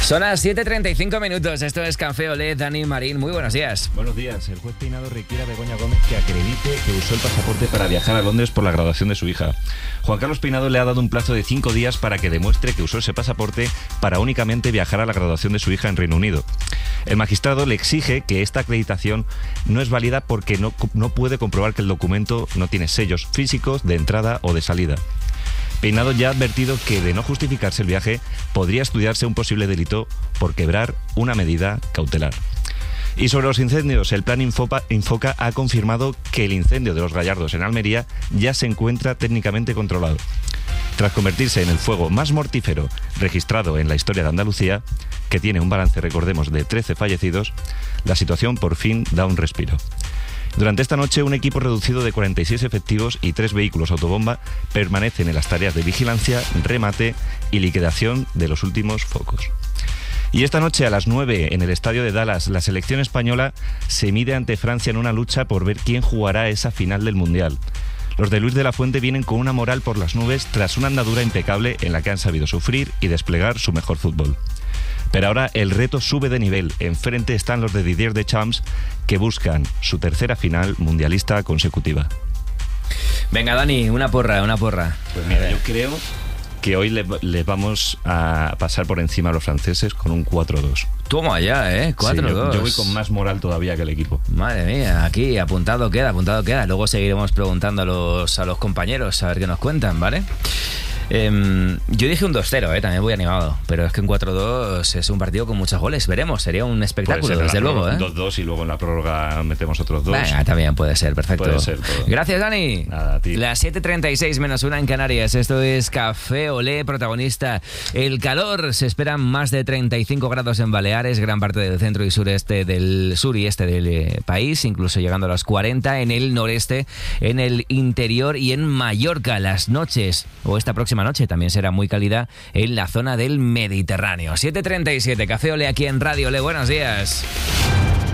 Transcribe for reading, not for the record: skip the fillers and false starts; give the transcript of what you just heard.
Son las 7:35 minutos. Esto es Café Olé. Dani Marín, muy buenos días. Buenos días. El juez Peinado requiere a Begoña Gómez que acredite que usó el pasaporte para viajar a Londres por la graduación de su hija. Juan Carlos Peinado le ha dado un plazo de 5 días para que demuestre que usó ese pasaporte para únicamente viajar a la graduación de su hija en Reino Unido. El magistrado le exige que esta acreditación no es válida porque no puede comprobar que el documento no tiene sellos físicos de entrada o de salida. Peinado ya ha advertido que, de no justificarse el viaje, podría estudiarse un posible delito por quebrar una medida cautelar. Y sobre los incendios, el Plan Infoca ha confirmado que el incendio de Los Gallardos en Almería ya se encuentra técnicamente controlado. Tras convertirse en el fuego más mortífero registrado en la historia de Andalucía, que tiene un balance, recordemos, de 13 fallecidos, la situación por fin da un respiro. Durante esta noche, un equipo reducido de 46 efectivos y 3 vehículos autobomba permanecen en las tareas de vigilancia, remate y liquidación de los últimos focos. Y esta noche a las 9 en el estadio de Dallas, la selección española se mide ante Francia en una lucha por ver quién jugará esa final del Mundial. Los de Luis de la Fuente vienen con una moral por las nubes tras una andadura impecable en la que han sabido sufrir y desplegar su mejor fútbol. Pero ahora el reto sube de nivel. Enfrente están los de Didier Deschamps, que buscan su tercera final mundialista consecutiva. Venga, Dani, una porra. Pues mira, yo creo que hoy les vamos a pasar por encima a los franceses con un 4-2. Toma ya, 4-2. Sí, yo voy con más moral todavía que el equipo. Madre mía, aquí apuntado queda. Luego seguiremos preguntando a los compañeros a ver qué nos cuentan, ¿vale? Yo dije un 2-0, también voy animado. Pero es que un 4-2 es un partido con muchos goles. Veremos, sería un espectáculo, desde luego. 2-2 y luego en la prórroga metemos otros 2. Venga, también puede ser, perfecto. Puede ser todo. Gracias, Dani. Nada, a ti. Las 7:36 menos 1 en Canarias. Esto es Café Olé, protagonista. El calor, se esperan más de 35 grados en Baleares, gran parte del centro y sur y este del país, incluso llegando a los 40 en el noreste, en el interior y en Mallorca. Las noches, o esta próxima noche, también será muy cálida en la zona del Mediterráneo. 7:37, Café Olé aquí en Radio Olé. Buenos días.